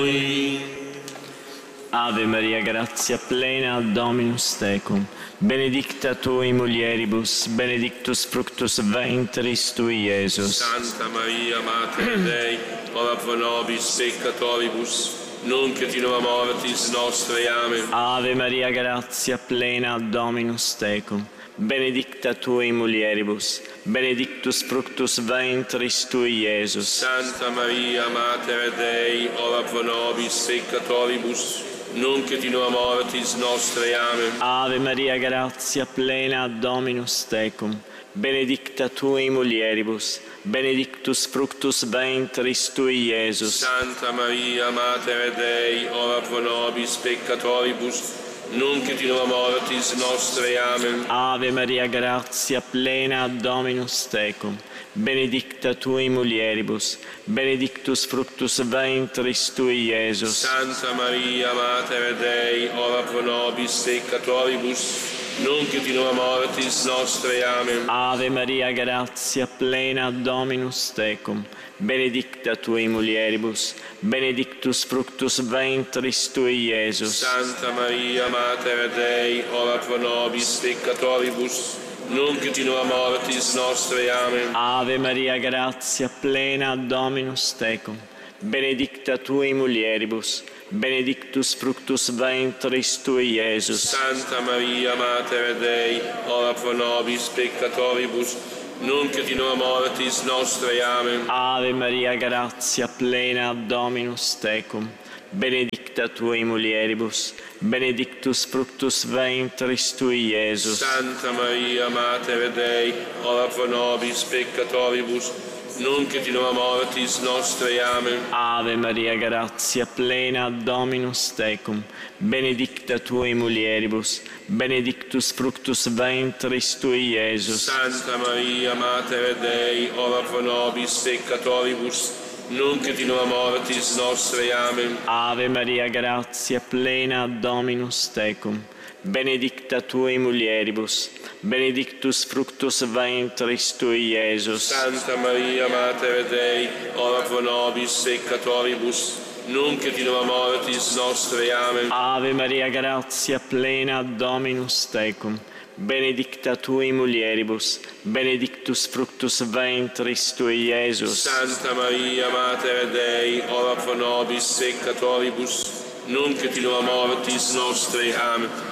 Ave Maria, grazia plena, Dominus tecum, benedicta tu in mulieribus, benedictus fructus ventris tui, Iesus. Santa Maria, Mater Dei, ora pro nobis peccatoribus, nunc et in hora mortis nostre. Amen. Ave Maria, grazia plena, Dominus tecum, benedicta tu in mulieribus, benedictus fructus ventris tui, Iesus. Santa Maria, Mater Dei, ora pro nobis peccatoribus, nunc et in hora mortis nostre. Amen. Ave Maria, grazia plena, Dominus tecum, benedicta tu in mulieribus, benedictus fructus ventris tui, Iesus. Santa Maria, Mater Dei, ora pro nobis peccatoribus, nunc et in hora mortis nostre. Amen. Ave Maria, grazia plena, Dominus tecum, benedicta tu in mulieribus, benedictus fructus ventris tui, Iesus. Santa Maria, Mater Dei, ora pro nobis peccatoribus, nunc et in hora mortis nostre. Amen. Ave Maria, grazia plena, Dominus tecum, benedicta tu in mulieribus, benedictus fructus ventris tui, Iesus. Santa Maria, Mater Dei, ora pro nobis peccatoribus, nunc et in hora mortis nostre. Amen. Ave Maria, grazia plena, Dominus tecum, benedicta tu in mulieribus, benedictus fructus ventris tui, Iesus. Santa Maria, Mater Dei, ora pro nobis peccatoribus, nunc et in hora mortis nostre. Amen. Ave Maria, grazia plena, Dominus tecum, benedicta tu in mulieribus, benedictus fructus ventris tui, Iesus. Santa Maria, Mater Dei, ora pro nobis peccatoribus, nunc et in hora mortis nostre. Amen. Ave Maria, grazia plena, Dominus tecum, benedicta tu in mulieribus, benedictus fructus ventris tui, Iesus. Santa Maria, Mater Dei, ora pro nobis peccatoribus, nunc et in hora mortis nostre. Amen. Ave Maria, grazia plena, Dominus tecum, benedicta tu in mulieribus, benedictus fructus ventris tui, Iesus. Santa Maria, Mater Dei, ora pro nobis peccatoribus, nunc et in hora mortis nostre. Amen. Ave Maria, grazia plena, Dominus tecum, benedicta tu in mulieribus, benedictus fructus ventris tui, Iesus. Santa Maria, Mater Dei, ora pro nobis peccatoribus, nunc et in hora mortis nostre. Amen.